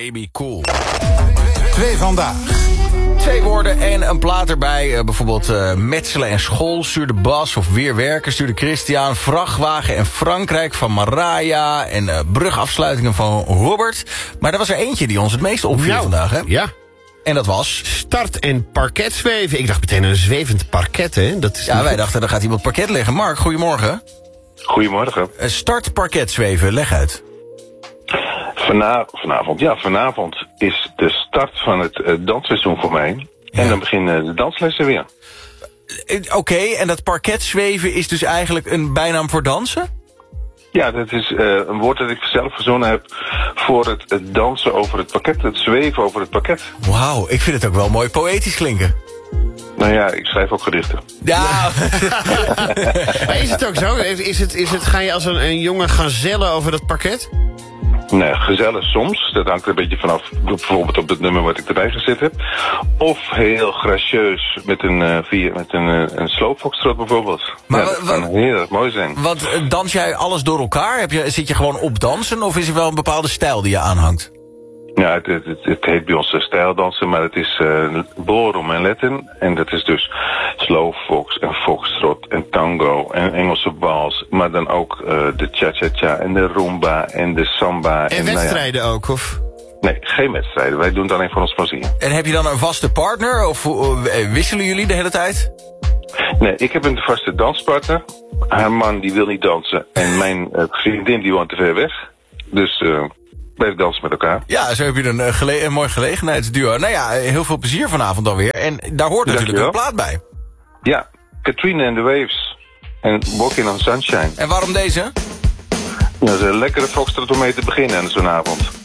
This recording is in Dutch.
Baby Cool. 2 vandaag. 2 woorden en een plaat erbij. Bijvoorbeeld metselen en school stuurde Bas. Of weer werken stuurde Christian. Vrachtwagen en Frankrijk van Maraya. En brugafsluitingen van Robert. Maar er was er eentje die ons het meest opviel vandaag, hè? Ja. En dat was? Start- en parketzweven. Ik dacht meteen een zwevend parket, hè? Dat is wij dachten, dan gaat iemand parket leggen. Mark, goedemorgen. Goedemorgen. Start parket zweven, leg uit. Vanavond is de start van het dansseizoen voor mij. Ja. En dan beginnen de danslessen weer. Oké, en dat parket zweven is dus eigenlijk een bijnaam voor dansen? Ja, dat is een woord dat ik zelf verzonnen heb voor het dansen over het parket. Het zweven over het parket. Wauw, ik vind het ook wel mooi poëtisch klinken. Nou ja, ik schrijf ook gedichten. Ja. Is het ook zo? Ga je als een jongen gaan zellen over dat parket? Nee, gezellig soms. Dat hangt er een beetje vanaf, bijvoorbeeld op het nummer wat ik erbij gezet heb. Of heel gracieus met een sloopfoxtrot bijvoorbeeld. Maar dat kan heel erg mooi zijn. Want dans jij alles door elkaar? Zit je gewoon op dansen of is er wel een bepaalde stijl die je aanhangt? Ja, het heet bij ons stijldansen, maar het is ballroom en Latin. En dat is dus slowfox en foxtrot en tango en Engelse wals. Maar dan ook de cha-cha-cha en de rumba en de samba. En wedstrijden ook, of? Nee, geen wedstrijden. Wij doen het alleen voor ons plezier. En heb je dan een vaste partner of wisselen jullie de hele tijd? Nee, ik heb een vaste danspartner. Haar man die wil niet dansen en mijn vriendin die woont te ver weg. Dus... wij dansen met elkaar. Ja, zo heb je een mooi gelegenheidsduo. Nou ja, heel veel plezier vanavond alweer. En daar hoort natuurlijk een plaat bij. Ja, Katrina and the Waves. En Walking on Sunshine. En waarom deze? Dat is een lekkere foxtrot om mee te beginnen aan zo'n avond.